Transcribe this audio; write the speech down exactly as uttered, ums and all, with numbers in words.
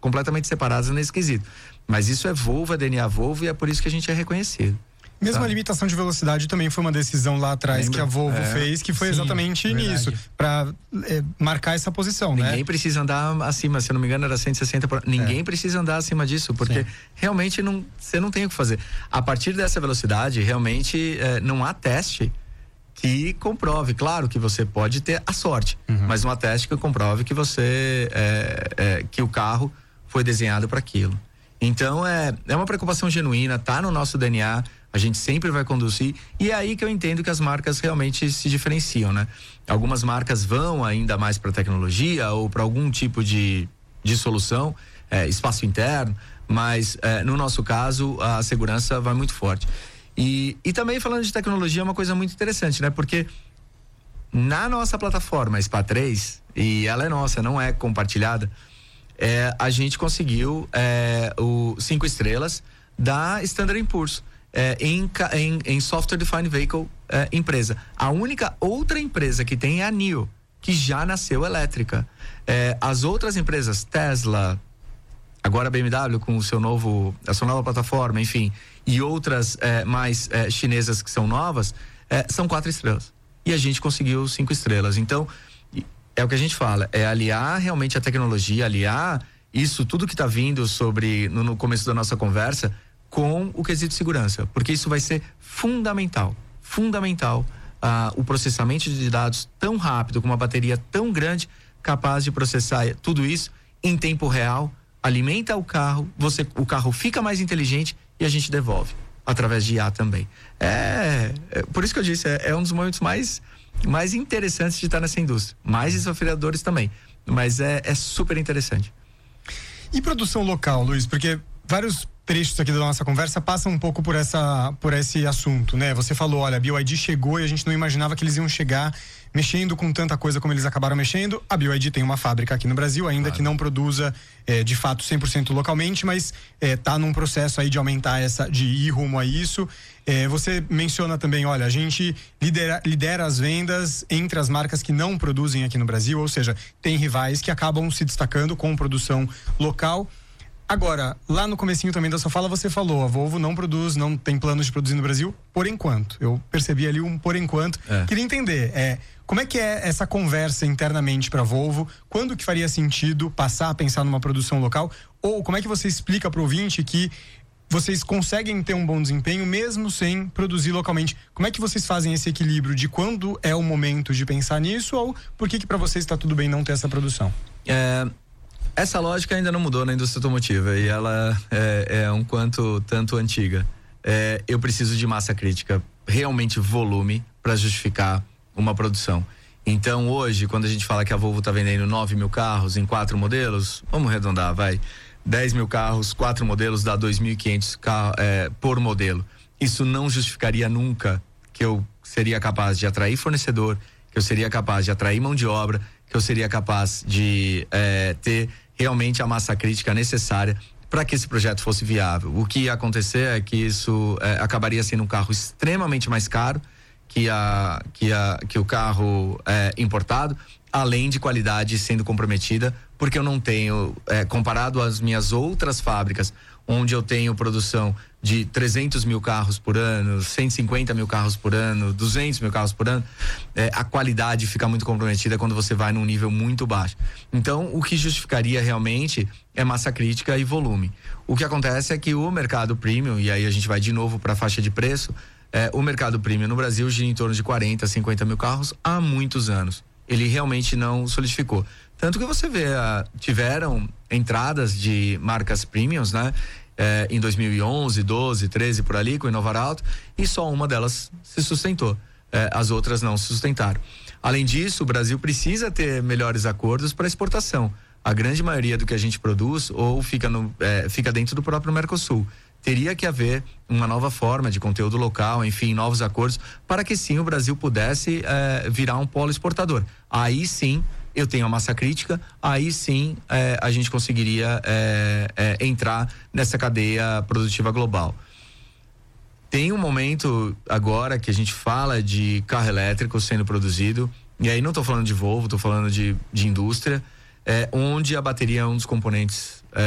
completamente separadas nesse quesito. Mas isso é Volvo, é D N A Volvo, e é por isso que a gente é reconhecido. Mesmo tá? A limitação de velocidade também foi uma decisão lá atrás Lembra? que a Volvo é, fez, que foi sim, exatamente verdade. nisso, para é, marcar essa posição, Ninguém né? precisa andar acima, se eu não me engano era cento e sessenta por... Ninguém é. precisa andar acima disso, porque sim. realmente não, você não tem o que fazer. A partir dessa velocidade, realmente é, não há teste que comprove. Claro que você pode ter a sorte, uhum. mas não há teste que comprove que você é, é, que o carro foi desenhado para aquilo. Então é, é uma preocupação genuína, tá no nosso D N A, a gente sempre vai conduzir, e é aí que eu entendo que as marcas realmente se diferenciam, né? Algumas marcas vão ainda mais para tecnologia ou para algum tipo de, de solução, é, espaço interno, mas é, no nosso caso a segurança vai muito forte. E, e também falando de tecnologia é uma coisa muito interessante, né? Porque na nossa plataforma S P A três, e ela é nossa, não é compartilhada, É, a gente conseguiu é, o cinco estrelas da Standard and Poor's é, em, em, em Software Defined Vehicle é, empresa. A única outra empresa que tem é a N I O, que já nasceu elétrica. É, as outras empresas, Tesla, agora a B M W com o seu novo, a sua nova plataforma, enfim, e outras é, mais é, chinesas que são novas, é, são quatro estrelas. E a gente conseguiu cinco estrelas. Então, é o que a gente fala, é aliar realmente a tecnologia, aliar isso, tudo que está vindo sobre, no, no começo da nossa conversa, com o quesito de segurança, porque isso vai ser fundamental, fundamental, ah, o processamento de dados tão rápido, com uma bateria tão grande, capaz de processar tudo isso em tempo real, alimenta o carro, você, o carro fica mais inteligente e a gente devolve, através de I A também. É, é por isso que eu disse, é, é um dos momentos mais mais interessantes de estar nessa indústria, mais desafiadores também, mas é, é super interessante. E produção local, Luiz, porque vários trechos aqui da nossa conversa passam um pouco por essa, por esse assunto, né? Você falou, olha, a B Y D chegou e a gente não imaginava que eles iam chegar mexendo com tanta coisa como eles acabaram mexendo. A B Y D tem uma fábrica aqui no Brasil, ainda claro. que não produza é, de fato cem por cento localmente, mas é, tá num processo aí de aumentar essa, de ir rumo a isso. É, você menciona também, olha, a gente lidera, lidera as vendas entre as marcas que não produzem aqui no Brasil, ou seja, tem rivais que acabam se destacando com produção local. Agora, lá no comecinho também da sua fala, você falou, a Volvo não produz, não tem planos de produzir no Brasil, por enquanto. Eu percebi ali um por enquanto. É. Queria entender, é, como é que é essa conversa internamente para a Volvo? Quando que faria sentido passar a pensar numa produção local? Ou como é que você explica para o ouvinte que vocês conseguem ter um bom desempenho mesmo sem produzir localmente? Como é que vocês fazem esse equilíbrio de quando é o momento de pensar nisso, ou por que que para vocês está tudo bem não ter essa produção? É... Essa lógica ainda não mudou na indústria automotiva e ela é, é um quanto tanto antiga. É, eu preciso de massa crítica, realmente volume, para justificar uma produção. Então hoje, quando a gente fala que a Volvo está vendendo nove mil carros em quatro modelos, vamos arredondar, vai, dez mil carros, quatro modelos, dá dois mil e quinhentos carros é, por modelo. Isso não justificaria nunca que eu seria capaz de atrair fornecedor, que eu seria capaz de atrair mão de obra, que eu seria capaz de é, ter realmente a massa crítica necessária para que esse projeto fosse viável. O que ia acontecer é que isso é, acabaria sendo um carro extremamente mais caro que, a, que, a, que o carro é, importado, além de qualidade sendo comprometida, porque eu não tenho, é, comparado às minhas outras fábricas, onde eu tenho produção de trezentos mil carros por ano, cento e cinquenta mil carros por ano, duzentos mil carros por ano, é, a qualidade fica muito comprometida quando você vai num nível muito baixo. Então, o que justificaria realmente é massa crítica e volume. O que acontece é que o mercado premium, e aí a gente vai de novo para a faixa de preço, é, o mercado premium no Brasil gira em torno de quarenta, cinquenta mil carros há muitos anos. Ele realmente não solidificou. Tanto que você vê, ah, tiveram entradas de marcas premiums, né? É, em dois mil e onze, doze, treze, por ali, com o Inovar Alto, e só uma delas se sustentou. É, as outras não se sustentaram. Além disso, o Brasil precisa ter melhores acordos para exportação. A grande maioria do que a gente produz ou fica, no, é, fica dentro do próprio Mercosul. Teria que haver uma nova forma de conteúdo local, enfim, novos acordos, para que sim o Brasil pudesse é, virar um polo exportador. Aí sim eu tenho a massa crítica, aí sim é, a gente conseguiria é, é, entrar nessa cadeia produtiva global. Tem um momento agora que a gente fala de carro elétrico sendo produzido, e aí não estou falando de Volvo, estou falando de, de indústria, é, onde a bateria é um dos componentes